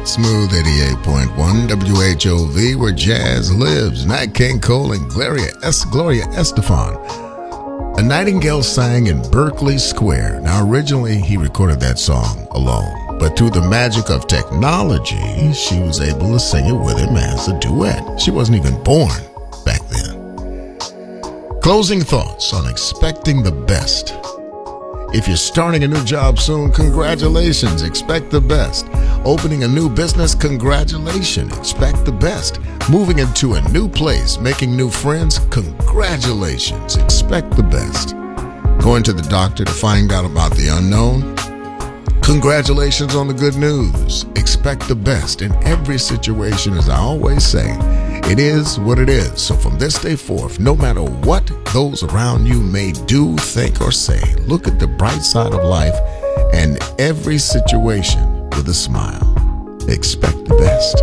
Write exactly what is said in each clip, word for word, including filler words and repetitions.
Smooth eighty-eight point one W H O V, where jazz lives. Nat King Cole and Gloria, es- Gloria Estefan. A Nightingale sang in Berkeley Square. Now, originally, he recorded that song alone, but through the magic of technology, she was able to sing it with him as a duet. She wasn't even born back then. Closing thoughts on expecting the best. If you're starting a new job soon, congratulations, expect the best. Opening a new business, congratulations, expect the best. Moving into a new place, making new friends, congratulations, expect the best. Going to the doctor to find out about the unknown, congratulations on the good news. Expect the best in every situation. As I always say, it is what it is. So from this day forth, no matter what those around you may do, think, or say, look at the bright side of life and every situation with a smile. Expect the best.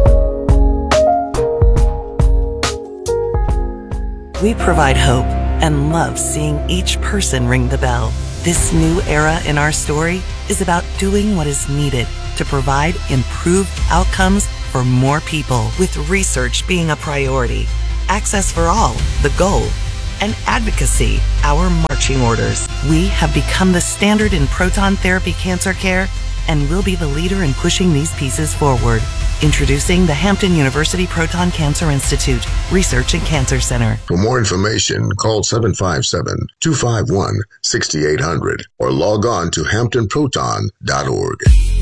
We provide hope and love seeing each person ring the bell. This new era in our story is about doing what is needed to provide improved outcomes for more people, with research being a priority, access for all, the goal, and advocacy, our marching orders. We have become the standard in proton therapy cancer care and will be the leader in pushing these pieces forward. Introducing the Hampton University Proton Cancer Institute Research and Cancer Center. For more information, call seven five seven, two five one, six eight zero zero or log on to hampton proton dot org.